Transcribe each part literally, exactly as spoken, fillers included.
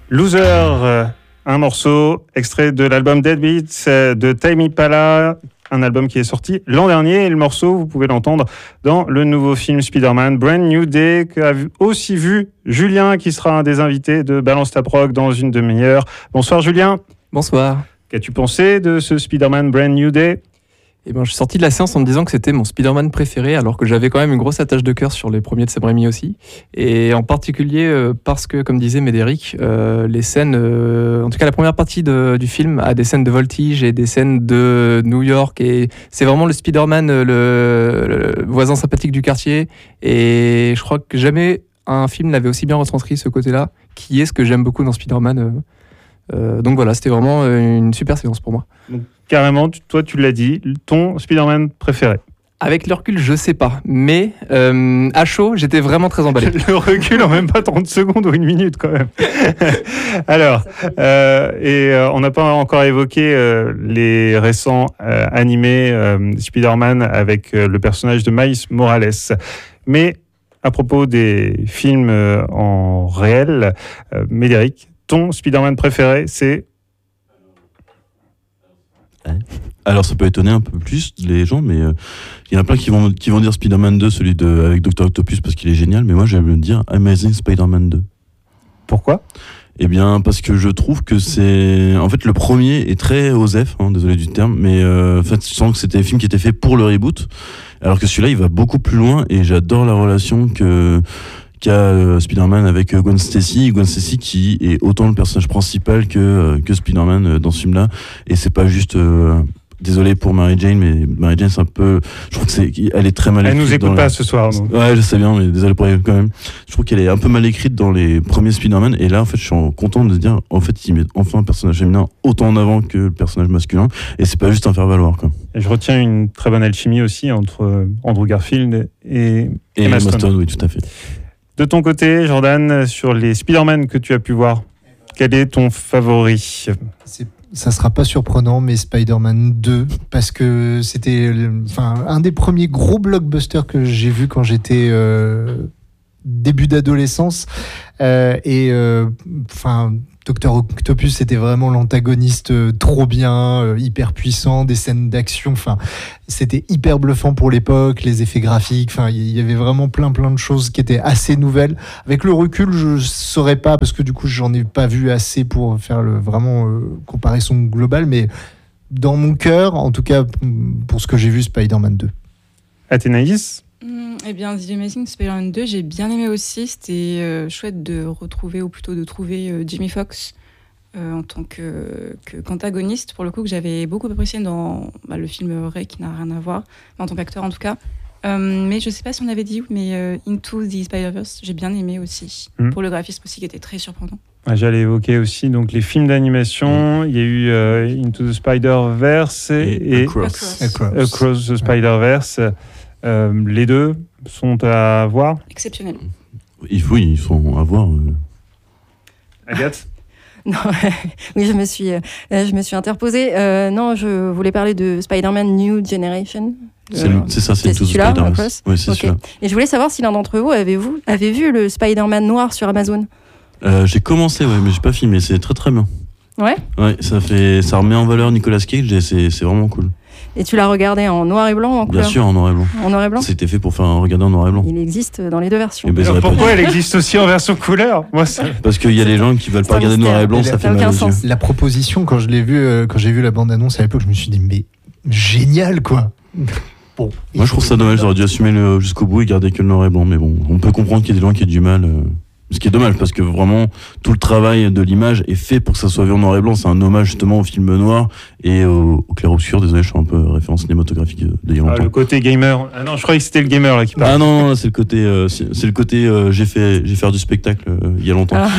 Loser, euh, un morceau extrait de l'album Dead Beats euh, de Tame Impala, un album qui est sorti l'an dernier. Et le morceau, vous pouvez l'entendre dans le nouveau film Spider-Man Brand New Day, qu'a aussi vu Julien, qui sera un des invités de Balance ta prog dans une demi-heure. Bonsoir Julien. Bonsoir. Qu'as-tu pensé de ce Spider-Man Brand New Day ? Eh ben, je suis sorti de la séance en me disant que c'était mon Spider-Man préféré, alors que j'avais quand même une grosse attache de cœur sur les premiers de Sam Raimi aussi. Et en particulier euh, parce que, comme disait Médéric, euh, les scènes, euh, en tout cas la première partie de, du film, a des scènes de voltige et des scènes de New York. Et c'est vraiment le Spider-Man, le, le voisin sympathique du quartier. Et je crois que jamais un film n'avait aussi bien retranscrit ce côté-là, qui est ce que j'aime beaucoup dans Spider-Man. Euh, euh, donc voilà, c'était vraiment une super séance pour moi. Donc, carrément, toi tu l'as dit, ton Spider-Man préféré. Avec le recul, je sais pas, mais euh, à chaud, j'étais vraiment très emballé. Le recul en même pas trente secondes ou une minute quand même. Alors, euh, et euh, on n'a pas encore évoqué euh, les récents euh, animés euh, Spider-Man avec euh, le personnage de Miles Morales. Mais à propos des films euh, en réel, euh, Médéric, ton Spider-Man préféré, c'est... Alors ça peut étonner un peu plus les gens, mais il euh, y en a plein qui vont, qui vont dire Spider-Man deux, celui de, avec docteur Octopus, parce qu'il est génial, mais moi j'aime dire Amazing Spider-Man deux. Pourquoi ? Eh bien parce que je trouve que c'est... En fait le premier est très osef, hein, désolé du terme, mais euh, en fait, je sens que c'était un film qui était fait pour le reboot, alors que celui-là il va beaucoup plus loin, et j'adore la relation que... qu'a euh, Spider-Man avec euh, Gwen Stacy, Gwen Stacy qui est autant le personnage principal que, euh, que Spider-Man euh, dans ce film-là, et c'est pas juste... Euh, désolé pour Mary Jane, mais Mary Jane c'est un peu... Je trouve que c'est, elle est très mal écrite. Elle nous écoute pas la... ce soir. Donc. Ouais, je sais bien, mais désolé pour elle quand même. Je trouve qu'elle est un peu mal écrite dans les premiers Spider-Man, et là en fait je suis content de dire, en fait il met enfin un personnage féminin autant en avant que le personnage masculin, et c'est pas juste un faire-valoir quoi. Et je retiens une très bonne alchimie aussi entre Andrew Garfield et, et Emma Stone. Stone. Oui, tout à fait. De ton côté, Jordan, sur les Spider-Man que tu as pu voir, quel est ton favori ? C'est, ça sera pas surprenant, mais Spider-Man deux, parce que c'était enfin, un des premiers gros blockbusters que j'ai vu quand j'étais euh, début d'adolescence. Euh, et enfin... Euh, docteur Octopus, c'était vraiment l'antagoniste euh, trop bien, euh, hyper puissant, des scènes d'action, enfin, c'était hyper bluffant pour l'époque, les effets graphiques, enfin, il y avait vraiment plein plein de choses qui étaient assez nouvelles. Avec le recul, je saurais pas, parce que du coup, j'en ai pas vu assez pour faire le vraiment euh, comparaison globale, mais dans mon cœur, en tout cas, pour ce que j'ai vu, Spider-Man deux. Athénaïs ? Eh bien, The Amazing Spider-Man deux, j'ai bien aimé aussi. C'était euh, chouette de retrouver, ou plutôt de trouver euh, Jamie Foxx euh, en tant que, que, qu'antagoniste, pour le coup, que j'avais beaucoup apprécié dans bah, le film Ray, qui n'a rien à voir, en tant qu'acteur en tout cas. Euh, mais je ne sais pas si on avait dit, mais euh, Into the Spider-Verse, j'ai bien aimé aussi, mmh. pour le graphisme aussi, qui était très surprenant. J'allais évoquer aussi donc, les films d'animation. Mmh. Il y a eu euh, Into the Spider-Verse et, et, et Across. Across. Across the Spider-Verse. Euh, les deux sont à voir. Exceptionnel. Il faut, ils sont à voir. Euh... Agathe ? Non, oui, je me suis, euh, je me suis interposée. Euh, non, je voulais parler de Spider-Man New Generation. C'est, le, c'est ça, c'est, c'est tout Spider-Man. Oui, c'est okay. Et je voulais savoir si l'un d'entre vous avait, vous avait vu le Spider-Man noir sur Amazon. Euh, j'ai commencé, ouais, mais j'ai pas filmé. C'est très très bien. Ouais. Ouais, ça fait, ça remet en valeur Nicolas Cage et c'est, c'est vraiment cool. Et tu l'as regardé en noir et blanc ou en couleur ? Bien sûr, en noir et blanc. En noir et blanc ? C'était fait pour faire un regarder en noir et blanc. Il existe dans les deux versions. Ben, Alors pourquoi elle existe aussi en version couleur ? Moi, ça... Parce qu'il y a des gens qui veulent pas regarder noir et blanc, ça, ça fait mal aux yeux. La proposition, quand je l'ai vu, euh, quand j'ai vu la bande-annonce à l'époque, je me suis dit, mais génial, quoi. Bon. Moi, je trouve ça dommage, j'aurais dû assumer le, jusqu'au bout et garder que le noir et blanc. Mais bon, on peut comprendre qu'il y a des gens qui ont du mal. Euh... Ce qui est dommage, parce que vraiment, tout le travail de l'image est fait pour que ça soit vu en noir et blanc. C'est un hommage justement au film noir et au, au clair-obscur. Désolé, je suis un peu référence cinématographique d'il y a longtemps. Ah, le côté gamer. Ah non, je croyais que c'était le gamer là qui parlait. Ah non, non, c'est le côté, euh, c'est, c'est le côté euh, j'ai fait, j'ai fait du spectacle euh, il y a longtemps. Ah.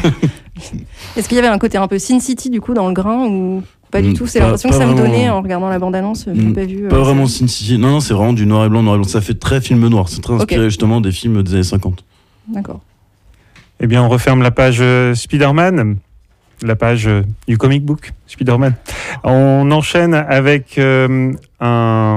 Est-ce qu'il y avait un côté un peu Sin City du coup dans le grain ou pas du tout ? C'est pas, l'impression que ça vraiment... me donnait en regardant la bande-annonce. Je n'ai pas vu. Pas euh, vraiment Sin City. Non, non, c'est vraiment du noir et blanc, noir et blanc. Ça fait très film noir. C'est très inspiré okay. justement des films des années cinquante. D'accord. Eh bien, on referme la page euh, Spider-Man, la page euh, du comic book Spider-Man. On enchaîne avec euh, un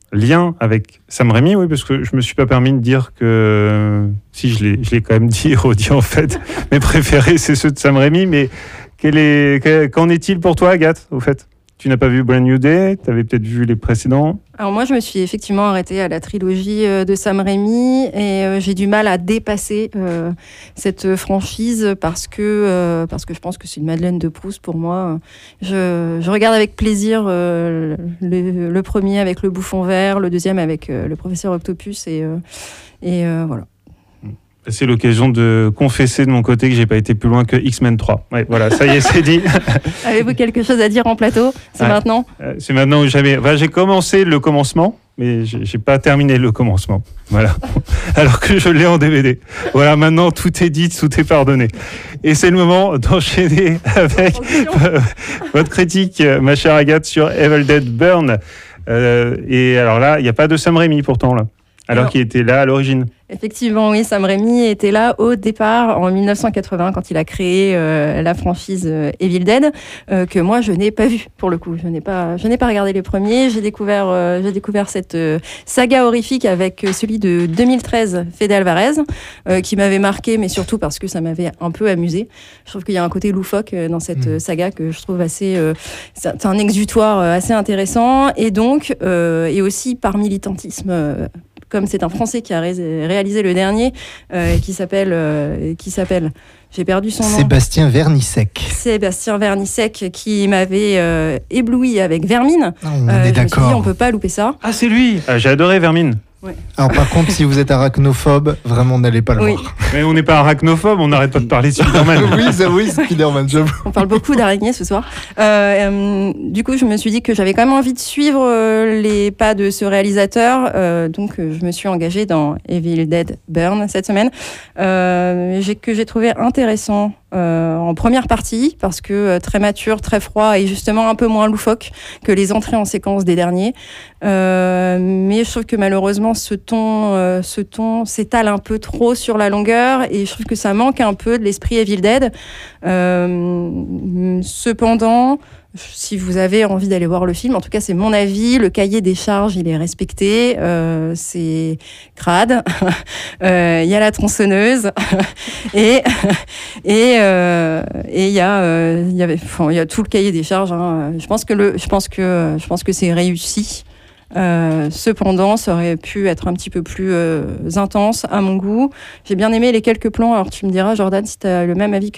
lien avec Sam Raimi, oui, parce que je me suis pas permis de dire que si je l'ai, je l'ai quand même dit, redit en fait. Mes préférés, c'est ceux de Sam Raimi, mais quel est, quel, qu'en est-il pour toi, Agathe, au fait? Tu n'as pas vu Brand New Day, tu avais peut-être vu les précédents. Alors moi, je me suis effectivement arrêtée à la trilogie de Sam Raimi et euh, j'ai du mal à dépasser euh, cette franchise parce que, euh, parce que je pense que c'est une Madeleine de Proust pour moi. Je, je regarde avec plaisir euh, le, le premier avec le bouffon vert, le deuxième avec euh, le professeur Octopus et, euh, et euh, voilà. C'est l'occasion de confesser de mon côté que j'ai pas été plus loin que X-Men trois. Ouais, voilà, ça y est, c'est dit. Avez-vous quelque chose à dire en plateau? C'est ouais. maintenant euh, C'est maintenant ou jamais. Enfin, j'ai commencé le commencement, mais j'ai, j'ai pas terminé le commencement. Voilà. Alors que je l'ai en D V D. Voilà, maintenant tout est dit, tout est pardonné. Et c'est le moment d'enchaîner avec euh, votre critique, ma chère Agathe, sur Evil Dead Burn. Euh, et alors là, il n'y a pas de Sam Raimi pourtant là. Alors, alors qu'il était là à l'origine. Effectivement, oui, Sam Raimi était là au départ en dix-neuf cent quatre-vingts quand il a créé euh, la franchise euh, Evil Dead, euh, que moi je n'ai pas vu pour le coup. Je n'ai pas, je n'ai pas regardé les premiers. J'ai découvert, euh, j'ai découvert cette euh, saga horrifique avec euh, celui de deux mille treize, Fede Alvarez, euh, qui m'avait marqué, mais surtout parce que ça m'avait un peu amusé. Je trouve qu'il y a un côté loufoque euh, dans cette mmh. saga que je trouve assez, euh, c'est un exutoire euh, assez intéressant et donc euh, et aussi par militantisme. Euh, comme c'est un Français qui a ré- réalisé le dernier, euh, qui s'appelle, euh, qui s'appelle, j'ai perdu son nom. Sébastien Vernissec. Sébastien Vernissec, qui m'avait euh, ébloui avec Vermine. Ah, on euh, est je d'accord. Me suis dit, on peut pas louper ça. Ah, c'est lui. Ah, j'ai adoré Vermine. Ouais. Alors par contre, si vous êtes arachnophobe, vraiment n'allez pas le oui. voir. Mais on n'est pas arachnophobe, on n'arrête pas de parler de Spider-Man. oui, ça, oui, Spider-Man, j'avoue. On parle beaucoup d'araignées ce soir. Euh, euh, du coup, je me suis dit que j'avais quand même envie de suivre euh, les pas de ce réalisateur. Euh, donc, euh, je me suis engagée dans Evil Dead Burn cette semaine, euh, j'ai, que j'ai trouvé intéressant. Euh, en première partie, parce que euh, très mature, très froid et justement un peu moins loufoque que les entrées en séquence des derniers. Euh, mais je trouve que malheureusement, ce ton, euh, ce ton s'étale un peu trop sur la longueur et je trouve que ça manque un peu de l'esprit Evil Dead. Euh, cependant, si vous avez envie d'aller voir le film, en tout cas c'est mon avis, le cahier des charges il est respecté, euh, c'est crade, il euh, y a la tronçonneuse et et euh, et il y a euh, il y avait enfin, il y a tout le cahier des charges. Hein. Je pense que le je pense que je pense que c'est réussi. Euh, cependant, ça aurait pu être un petit peu plus euh, intense à mon goût. J'ai bien aimé les quelques plans. Alors tu me diras, Jordan, si tu as le même avis que